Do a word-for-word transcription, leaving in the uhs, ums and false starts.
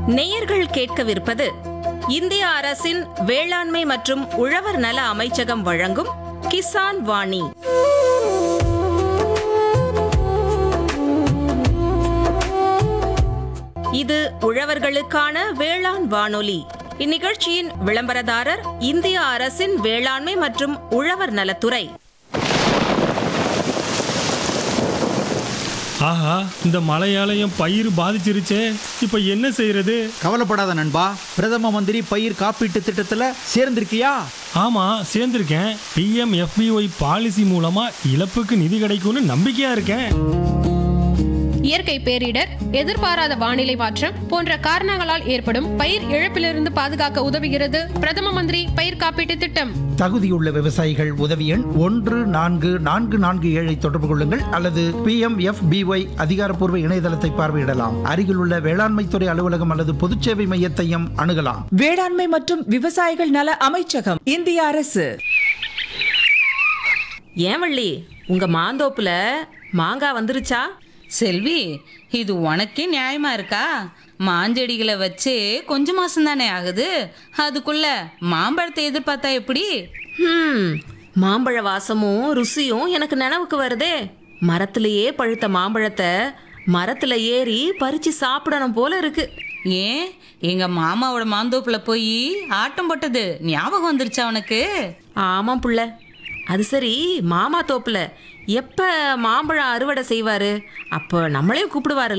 நேயர்கள் கேட்கவிருப்பது இந்திய அரசின் வேளாண்மை மற்றும் உழவர் நல அமைச்சகம் வழங்கும் கிசான் வாணி. இது உழவர்களுக்கான வேளாண் வானொலி. இந்நிகழ்ச்சியின் விளம்பரதாரர் இந்திய அரசின் வேளாண்மை மற்றும் உழவர் நலத்துறை. ஆஹா, இந்த மழையாலயம் பயிர் பாதிச்சிருச்சே, இப்ப என்ன செய்யறது? கவலைப்படாத நண்பா, பிரதம மந்திரி பயிர் காப்பீட்டு திட்டத்துல சேர்ந்திருக்கியா? ஆமா, சேர்ந்திருக்கேன். B M F B Y policy மூலமா இழப்புக்கு நிதி கிடைக்கும்னு நம்பிக்கையா இருக்கேன். இயற்கை பேரிடர், எதிர்பாராத வானிலை மாற்றம் போன்ற காரணங்களால் ஏற்படும் பயிர் இழப்பிலிருந்து பாதுகாக்க உதவுகிறது பிரதம மந்திரி பயிர் காப்பீட்டு திட்டம். தகுதியுள்ள விவசாயிகள் உதவி எண் ஒன்று நான்கு நான்கு நான்கு ஏழை தொடர்பு கொள்ளுங்கள் அல்லது B M F B Y அதிகாரப்பூர்வ இணையதளத்தை பார்வையிடலாம். அருகிலுள்ள வேளாண்மைத்துறை அலுவலகம் அல்லது பொதுச்சேவை மையத்தையும் அணுகலாம். வேளாண்மை மற்றும் விவசாயிகள் நல அமைச்சகம், இந்திய அரசு. ஏன் வள்ளி, உங்க மாந்தோப்புல மாங்காய் வந்துருச்சா? செல்வி, இது உனக்கே நியாயமா இருக்கா? மாஞ்செடிகளை வச்சு கொஞ்ச மாசம் தானே ஆகுது, அதுக்குள்ள மாம்பழத்தை எதிர்பார்த்தா எப்படி? ஹம், மாம்பழ வாசமும் ருசியும் எனக்கு நினைவுக்கு வருதே. மரத்திலேயே பழுத்த மாம்பழத்தை மரத்துல ஏறி பறிச்சு சாப்பிடணும் போல இருக்கு. ஏன், எங்க மாமாவோட மாந்தோப்புல போய் ஆட்டம் போட்டது ஞாபகம் வந்துருச்சா உனக்கு? ஆமாம் புள்ள. அது சரி, மாமா தோப்புல எப்ப மாம்பழம் அறுவடை செய்வாரு? அப்ப நம்மளையும் கூப்பிடுவாரு.